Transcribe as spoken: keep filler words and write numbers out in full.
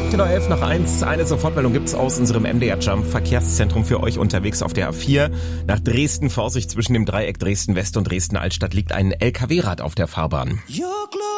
Genau, elf nach eins. Eine Sofortmeldung gibt's aus unserem M D R-Jump Verkehrszentrum für euch unterwegs auf der A vier. Nach Dresden, Vorsicht, zwischen dem Dreieck Dresden-West und Dresden-Altstadt liegt ein L K W-Rad auf der Fahrbahn.